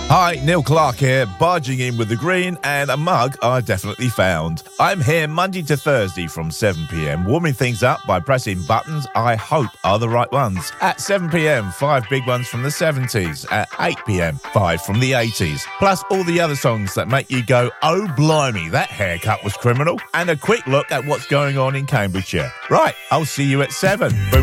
Hi, Neil Clark here, barging in with the green and a mug I definitely found. I'm here Monday to Thursday from 7pm, warming things up by pressing buttons I hope are the right ones. At 7pm, 5 big ones from the 70s. At 8pm, 5 from the 80s. Plus all the other songs that make you go, oh blimey, that haircut was criminal. And a quick look at what's going on in Cambridgeshire. Right, I'll see you at 7. Boom.